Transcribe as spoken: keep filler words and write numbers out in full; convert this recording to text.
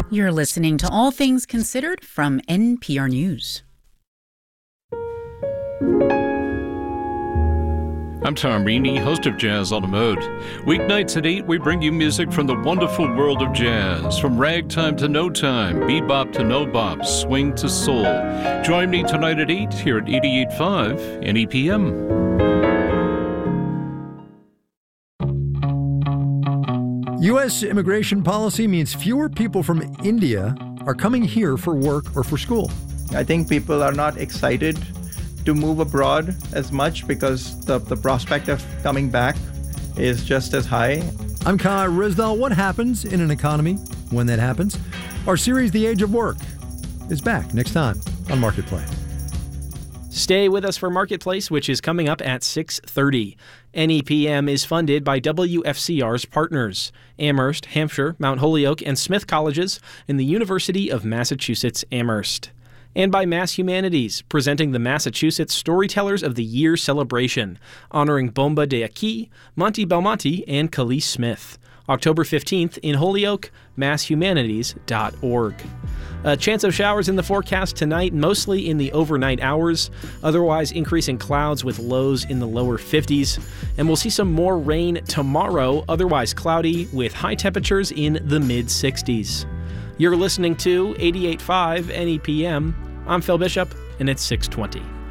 You're listening to All Things Considered from N P R News. I'm Tom Reaney, host of Jazz on the Mode. Weeknights at eight, we bring you music from the wonderful world of jazz. From ragtime to no time, bebop to no bop, swing to soul. Join me tonight at eight here at eighty-eight point five N E P M. U S immigration policy means fewer people from India are coming here for work or for school. I think people are not excited to move abroad as much because the, the prospect of coming back is just as high. I'm Kai Rizdal. What happens in an economy when that happens? Our series, The Age of Work, is back next time on Marketplace. Stay with us for Marketplace, which is coming up at six thirty. N E P M is funded by W F C R's partners, Amherst, Hampshire, Mount Holyoke, and Smith Colleges, and the University of Massachusetts Amherst. And by Mass Humanities, presenting the Massachusetts Storytellers of the Year celebration, honoring Bomba de Aki, Monty Belmonte, and Khalees Smith. October fifteenth in Holyoke, mass humanities dot org. A chance of showers in the forecast tonight, mostly in the overnight hours, otherwise increasing clouds with lows in the lower fifties. And we'll see some more rain tomorrow, otherwise cloudy, with high temperatures in the mid-sixties. You're listening to eighty-eight point five N E P M. I'm Phil Bishop, and it's six twenty.